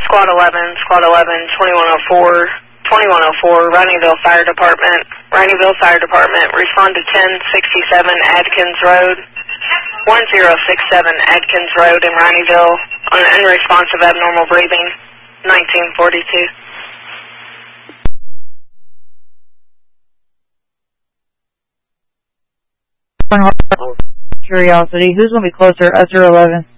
Squad 11, 2104, 2104, Rineyville Fire Department. Rineyville Fire Department, respond to 1067 Adkins Road. 1067 Adkins Road in Rineyville on an unresponsive abnormal breathing, 1942. Curiosity, who's going to be closer, us or 11?